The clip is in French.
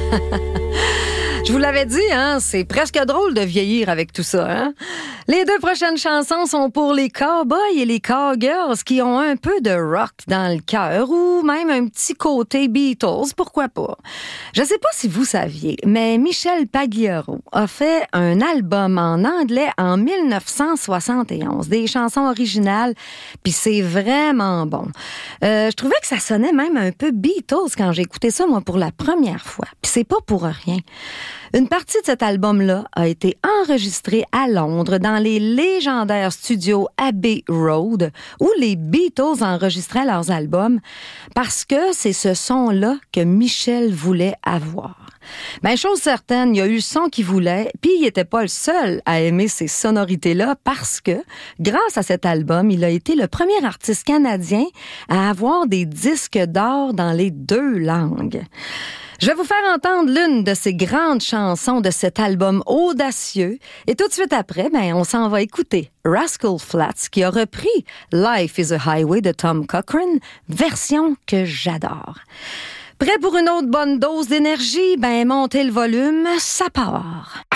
Je vous l'avais dit, c'est presque drôle de vieillir avec tout ça. Les 2 prochaines chansons sont pour les cowboys et les cowgirls qui ont un peu de rock dans le cœur ou même un petit côté Beatles, pourquoi pas. Je sais pas si vous saviez, mais Michel Pagliaro a fait un album en anglais en 1971, des chansons originales, puis c'est vraiment bon. Je trouvais que ça sonnait même un peu Beatles quand j'ai écouté ça, moi, pour la première fois. Puis c'est pas pour rien. Une partie de cet album-là a été enregistrée à Londres dans les légendaires studios Abbey Road où les Beatles enregistraient leurs albums parce que c'est ce son-là que Michel voulait avoir. Ben, chose certaine, il y a eu le son qu'il voulait, puis il n'était pas le seul à aimer ces sonorités-là parce que, grâce à cet album, il a été le premier artiste canadien à avoir des disques d'or dans les 2 langues. Je vais vous faire entendre l'une de ces grandes chansons de cet album audacieux. Et tout de suite après, on s'en va écouter Rascal Flatts qui a repris Life is a Highway de Tom Cochrane, version que j'adore. Prêt pour une autre bonne dose d'énergie? Montez le volume, ça part.